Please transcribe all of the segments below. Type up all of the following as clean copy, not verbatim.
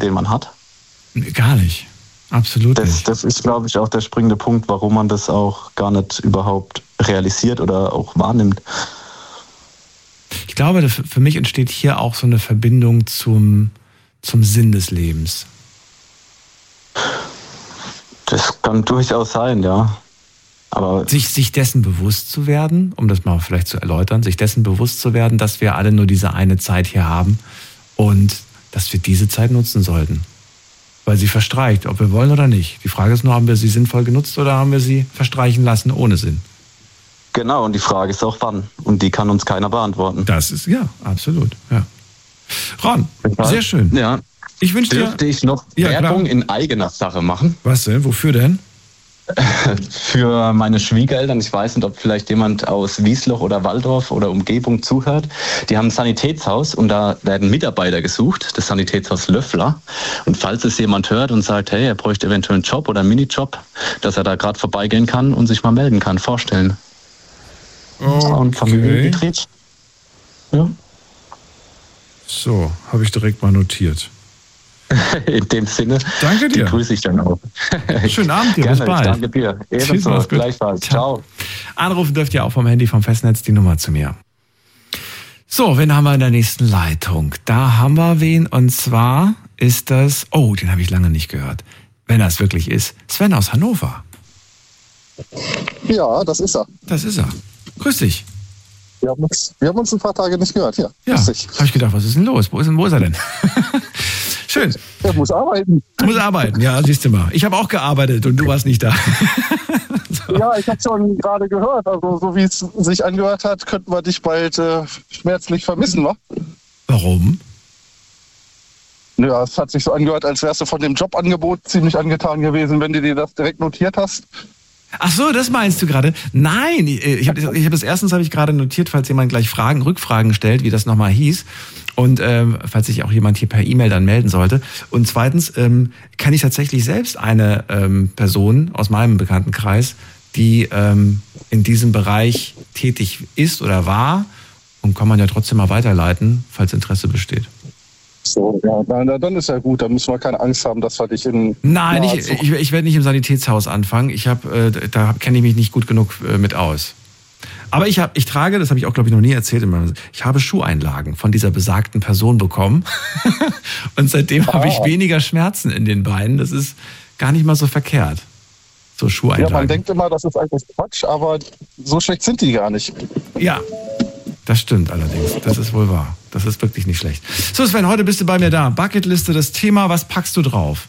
den man hat? Gar nicht. Absolut nicht. Das ist, glaube ich, auch der springende Punkt, warum man das auch gar nicht überhaupt realisiert oder auch wahrnimmt. Ich glaube, für mich entsteht hier auch so eine Verbindung zum Sinn des Lebens. Das kann durchaus sein, ja. Aber sich dessen bewusst zu werden, um das mal vielleicht zu erläutern, sich dessen bewusst zu werden, dass wir alle nur diese eine Zeit hier haben und dass wir diese Zeit nutzen sollten. Weil sie verstreicht, ob wir wollen oder nicht. Die Frage ist nur, haben wir sie sinnvoll genutzt oder haben wir sie verstreichen lassen ohne Sinn? Genau, und die Frage ist auch wann. Und die kann uns keiner beantworten. Das ist, ja, absolut. Ja. Ron, sehr schön. Ja. Ich wünsche dir... Dürfte ich noch Werbung in eigener Sache machen? Was denn? Wofür denn? Für meine Schwiegereltern. Ich weiß nicht, ob vielleicht jemand aus Wiesloch oder Walldorf oder Umgebung zuhört. Die haben ein Sanitätshaus und da werden Mitarbeiter gesucht, das Sanitätshaus Löffler. Und falls es jemand hört und sagt, hey, er bräuchte eventuell einen Job oder einen Minijob, dass er da gerade vorbeigehen kann und sich mal melden kann, vorstellen. Okay. Und Familienbetrieb. Ja. So, habe ich direkt mal notiert. In dem Sinne, danke dir. Die grüße ich dann auch. Schönen Abend dir, Gerne, bis bald. Danke dir. Ebenso, gleichfalls. Ciao. Anrufen dürft ihr auch vom Handy vom Festnetz die Nummer zu mir. So, wen haben wir in der nächsten Leitung? Da haben wir wen und zwar ist das, oh, den habe ich lange nicht gehört. Wenn das wirklich ist, Sven aus Hannover. Ja, das ist er. Das ist er. Grüß dich. Wir haben uns ein paar Tage nicht gehört. Ja, habe ich gedacht, was ist denn los? Wo ist er denn? Schön. Er muss arbeiten. Muss arbeiten, ja, siehst du mal. Ich habe auch gearbeitet und du warst nicht da. So. Ja, ich habe schon gerade gehört. Also so wie es sich angehört hat, könnten wir dich bald schmerzlich vermissen, wa? Warum? Ja, es hat sich so angehört, als wärst du von dem Jobangebot ziemlich angetan gewesen, wenn du dir das direkt notiert hast. Ach so, das meinst du gerade? Nein, ich hab das erstens habe ich gerade notiert, falls jemand gleich Rückfragen stellt, wie das nochmal hieß. Und falls sich auch jemand hier per E-Mail dann melden sollte. Und zweitens kenne ich tatsächlich selbst eine Person aus meinem Bekanntenkreis, die in diesem Bereich tätig ist oder war. Und kann man ja trotzdem mal weiterleiten, falls Interesse besteht. So, ja, dann ist ja gut. Dann müssen wir keine Angst haben, dass wir dich in... Nein, ich werde nicht im Sanitätshaus anfangen. Da kenne ich mich nicht gut genug mit aus. Aber ich trage, das habe ich auch, glaube ich, noch nie erzählt, ich habe Schuheinlagen von dieser besagten Person bekommen. Und seitdem habe ich weniger Schmerzen in den Beinen. Das ist gar nicht mal so verkehrt. So Schuheinlagen. Ja, man denkt immer, das ist eigentlich Quatsch, aber so schlecht sind die gar nicht. Ja, das stimmt allerdings. Das ist wohl wahr. Das ist wirklich nicht schlecht. So, Sven, heute bist du bei mir da. Bucketliste, das Thema, was packst du drauf?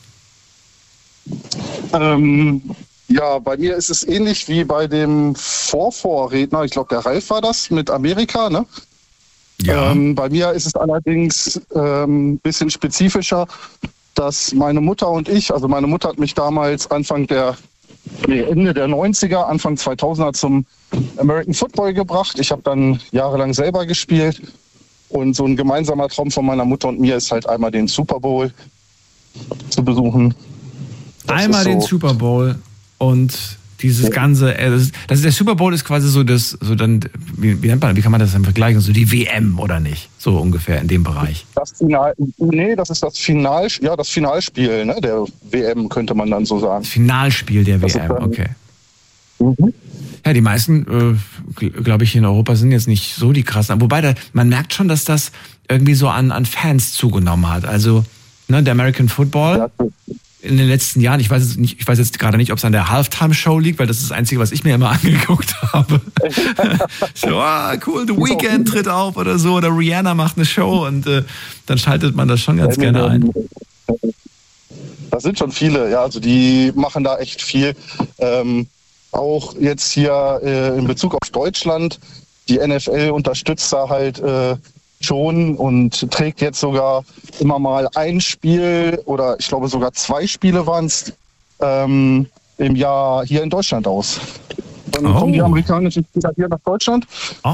Ja, bei mir ist es ähnlich wie bei dem Vorredner. Ich glaube, der Ralf war das mit Amerika, ne? Ja. Bei mir ist es allerdings ein bisschen spezifischer, dass meine Mutter und ich, also meine Mutter hat mich damals Ende der 90er, Anfang 2000er zum American Football gebracht. Ich habe dann jahrelang selber gespielt. Und so ein gemeinsamer Traum von meiner Mutter und mir ist halt einmal den Super Bowl zu besuchen. Einmal den Super Bowl und dieses ganze, der Super Bowl ist quasi wie kann man das dann vergleichen? So die WM oder nicht? So ungefähr in dem Bereich. Das ist das Finalspiel, ne, der WM, könnte man dann so sagen. Das Finalspiel der WM, okay. Mhm. Ja, die meisten, glaube ich, hier in Europa sind jetzt nicht so die krassen. Wobei, man merkt schon, dass das irgendwie so an Fans zugenommen hat. Also, ne, der American Football in den letzten Jahren, ich weiß jetzt gerade nicht, ob es an der Halftime-Show liegt, weil das ist das Einzige, was ich mir immer angeguckt habe. So, cool, The Weeknd tritt auf oder so, oder Rihanna macht eine Show und dann schaltet man das schon ganz gerne ein. Das sind schon viele, ja, also die machen da echt viel. Auch jetzt hier in Bezug auf Deutschland, die NFL unterstützt da halt schon und trägt jetzt sogar immer mal ein Spiel oder ich glaube sogar 2 Spiele waren es im Jahr hier in Deutschland aus. Dann kommen die amerikanischen Spieler hier nach Deutschland.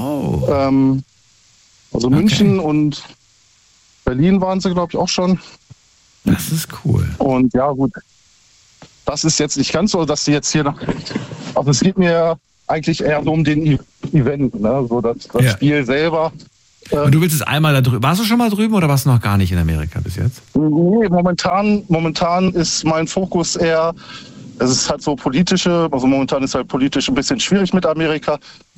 Also München und Berlin waren sie, glaube ich, auch schon. Das ist cool. Und ja, gut. Das ist jetzt nicht ganz so, dass sie jetzt hier noch... Also es geht mir eigentlich eher so um den Event, ne? So das Spiel selber. Und du willst es einmal da drüben. Warst du schon mal drüben oder warst du noch gar nicht in Amerika bis jetzt? Nee, momentan ist mein Fokus eher, es ist halt so momentan ist halt politisch ein bisschen schwierig mit Amerika.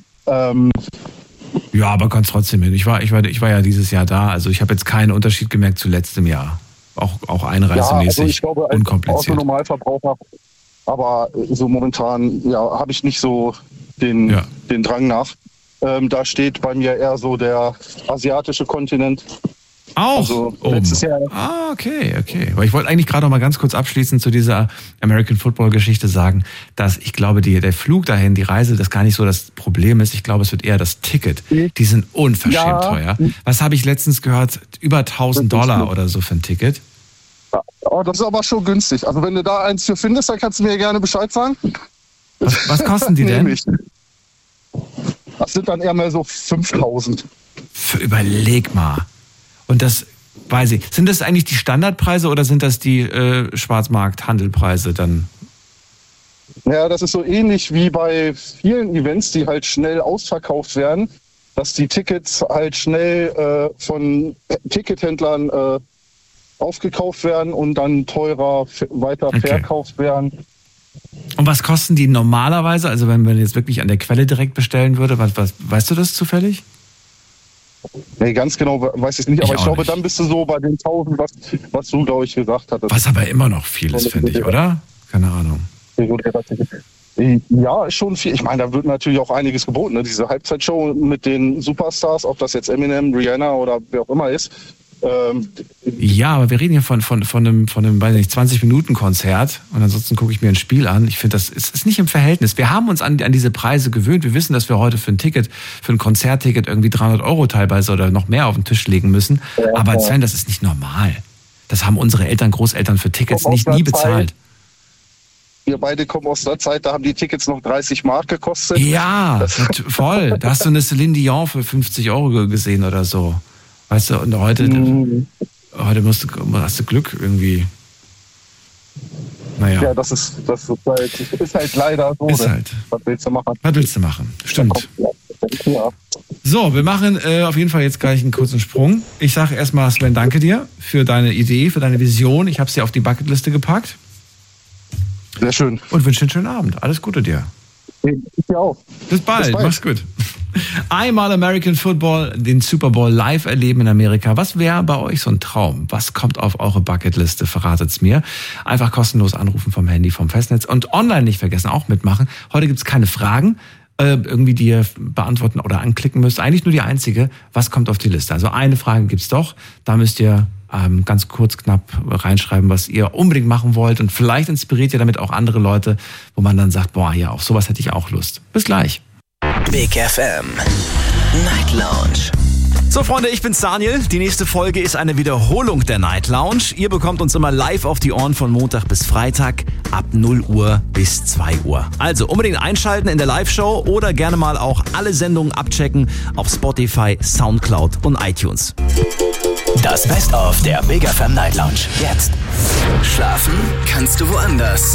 Ja, aber kannst trotzdem hin. Ich war ja dieses Jahr da, also ich habe jetzt keinen Unterschied gemerkt zu letztem Jahr. Auch einreisemäßig, also ich glaube, unkompliziert. Als Normalverbraucher, aber so momentan habe ich nicht so den Drang nach. Da steht bei mir eher so der asiatische Kontinent. Auch? Also letztes Jahr. Ah, okay. Aber ich wollte eigentlich gerade noch mal ganz kurz abschließend zu dieser American Football Geschichte sagen, dass ich glaube, der Flug dahin, die Reise, das gar nicht so das Problem ist. Ich glaube, es wird eher das Ticket. Die sind unverschämt teuer. Was habe ich letztens gehört? Über $1.000 oder so für ein Ticket. Oh, das ist aber schon günstig. Also wenn du da eins für findest, dann kannst du mir gerne Bescheid sagen. Was kosten die denn? Das sind dann eher mehr so 5.000. Überleg mal. Und das, weiß ich, sind das eigentlich die Standardpreise oder sind das die Schwarzmarkt-Handelpreise dann? Ja, das ist so ähnlich wie bei vielen Events, die halt schnell ausverkauft werden, dass die Tickets halt schnell von Tickethändlern aufgekauft werden und dann teurer weiter verkauft werden. Und was kosten die normalerweise? Also wenn man jetzt wirklich an der Quelle direkt bestellen würde, was weißt du das zufällig? Nee, ganz genau weiß ich nicht, aber ich glaube, dann bist du so bei den 1.000, was du, glaube ich, gesagt hattest. Was aber immer noch viel ist, finde ich, oder? Keine Ahnung. Ja, schon viel. Ich meine, da wird natürlich auch einiges geboten. Ne? Diese Halbzeitshow mit den Superstars, ob das jetzt Eminem, Rihanna oder wer auch immer ist. Ja, aber wir reden hier von einem weiß nicht, 20-Minuten-Konzert und ansonsten gucke ich mir ein Spiel an. Ich finde, das ist nicht im Verhältnis. Wir haben uns an diese Preise gewöhnt. Wir wissen, dass wir heute für ein Konzertticket irgendwie 300 € teilweise oder noch mehr auf den Tisch legen müssen. Aber Sven, das ist nicht normal. Das haben unsere Eltern, Großeltern für Tickets nie bezahlt. Wir beide kommen aus einer Zeit, da haben die Tickets noch 30 Mark gekostet. Ja, voll. Da hast du eine Celine Dion für 50 € gesehen oder so. Weißt du, und heute hast du Glück irgendwie. Naja. Ja, das ist halt leider so. Ist halt. Was willst du machen? Was willst du machen? Stimmt. Ja. So, wir machen auf jeden Fall jetzt gleich einen kurzen Sprung. Ich sage erstmal, Sven, danke dir für deine Idee, für deine Vision. Ich habe sie auf die Bucketliste gepackt. Sehr schön. Und wünsche einen schönen Abend. Alles Gute dir. Ich dir auch. Bis bald. Mach's gut. Einmal American Football, den Super Bowl live erleben in Amerika. Was wäre bei euch so ein Traum? Was kommt auf eure Bucketliste? Verratet's mir. Einfach kostenlos anrufen vom Handy, vom Festnetz und online nicht vergessen, auch mitmachen. Heute gibt's keine Fragen, die ihr beantworten oder anklicken müsst. Eigentlich nur die einzige. Was kommt auf die Liste? Also eine Frage gibt's doch. Da müsst ihr ganz kurz, knapp reinschreiben, was ihr unbedingt machen wollt. Und vielleicht inspiriert ihr damit auch andere Leute, wo man dann sagt, boah, ja, auf sowas hätte ich auch Lust. Bis gleich. Big FM Night Lounge. So Freunde, ich bin's Daniel. Die nächste Folge ist eine Wiederholung der Night Lounge. Ihr bekommt uns immer live auf die Ohren von Montag bis Freitag ab 0 Uhr bis 2 Uhr. Also unbedingt einschalten in der Live-Show oder gerne mal auch alle Sendungen abchecken auf Spotify, Soundcloud und iTunes. Das Best-of der Big FM Night Lounge. Jetzt. Schlafen kannst du woanders.